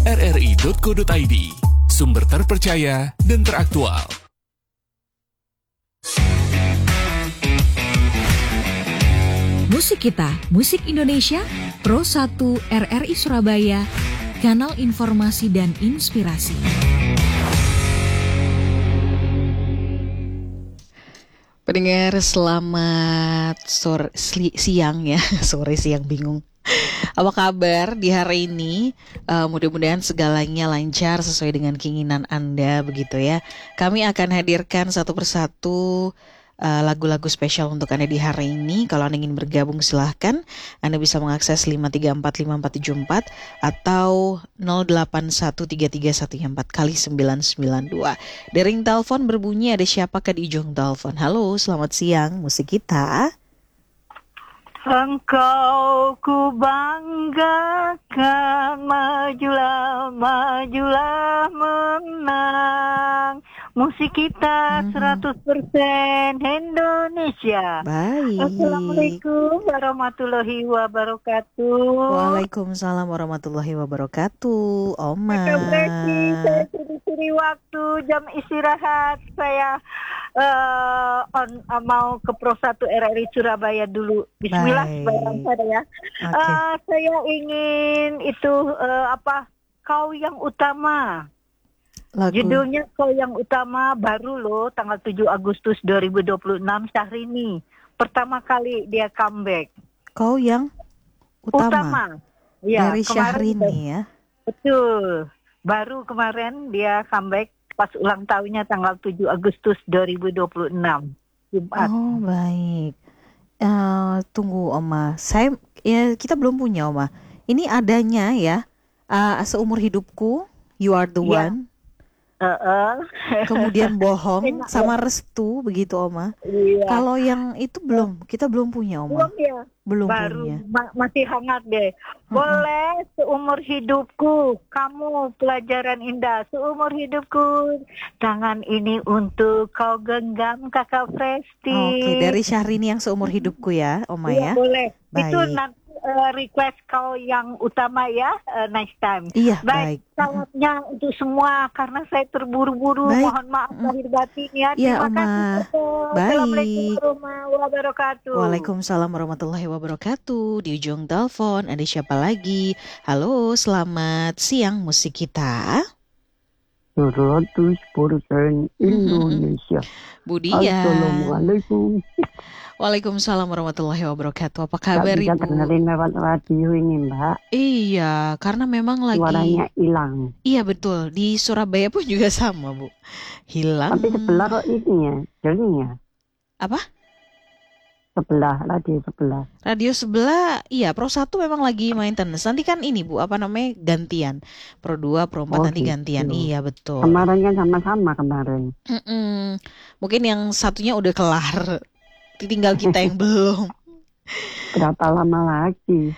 rri.co.id, sumber terpercaya dan teraktual. Musik Kita, Musik Indonesia, Pro 1 RRI Surabaya, kanal informasi dan inspirasi. Pendengar, selamat siang ya, sore siang bingung. Apa kabar di hari ini? Mudah-mudahan segalanya lancar sesuai dengan keinginan Anda begitu ya. Kami akan hadirkan satu persatu lagu-lagu spesial untuk Anda di hari ini. Kalau Anda ingin bergabung silahkan. Anda bisa mengakses 5345474 atau 08133114 Dering telepon berbunyi, ada siapakah di ujung telepon? Halo, selamat siang, musik kita. Engkau ku banggakan, majulah, majulah menang. Musik kita 100% Indonesia. Baik. Assalamualaikum warahmatullahi wabarakatuh. Waalaikumsalam warahmatullahi wabarakatuh. Oma. Saya curi waktu jam istirahat. Saya mau ke Pro 1 RRI Surabaya dulu. Bismillah, barang saya ya. Okay. Saya ingin itu Kau Yang Utama. Lagu. Judulnya Kau Yang Utama, baru loh, tanggal 7 Agustus 2026, Syahrini. Pertama kali dia comeback. Kau Yang Utama. Ya, dari kemarin, Syahrini ya. Betul. Baru kemarin dia comeback pas ulang tahunnya tanggal 7 Agustus 2026. Jumat. Oh, baik. Tunggu Oma. Kita belum punya Oma. Ini adanya ya. Seumur hidupku, You Are the One. Kemudian Bohong sama Restu begitu Oma. Iya. Kalau yang itu kita belum punya Oma. Belum ya? Belum baru punya. Masih hangat deh. Boleh seumur hidupku, kamu pelajaran indah seumur hidupku. Tangan ini untuk kau genggam, Kakak Presti. Oke, dari Syahrini yang seumur hidupku ya, Oma Iya, ya. boleh. Baik. Itu nanti request Kau Yang Utama ya, next time. Iya, baik. Salamnya untuk semua karena saya terburu-buru. Baik. Mohon maaf lahir batin ya. Iya, Terima Oma. kasih. Baik. Assalamualaikum warahmatullahi wabarakatuh. Waalaikumsalam warahmatullahi wabarakatuh. Di ujung telepon ada siapa lagi? Halo, selamat siang musik kita. 100% Indonesia. Budia. Assalamualaikum. Waalaikumsalam warahmatullahi wabarakatuh. Apa kabar Bisa Ibu? dengerin lewat radio ini Mbak. Iya, karena memang lagi Suaranya hilang. Iya betul, di Surabaya pun juga sama Bu. Hilang. Tapi sebelah kok ini ya, jadinya. Apa? Radio sebelah. Radio sebelah, iya Pro 1 memang lagi maintenance. Nanti kan ini Bu, apa namanya, gantian. Pro 2, Pro 4 nanti gitu. gantian. Iya betul. Kemarin kan sama-sama kemarin. Mungkin yang satunya udah kelar, tinggal kita yang belum. Berapa lama lagi?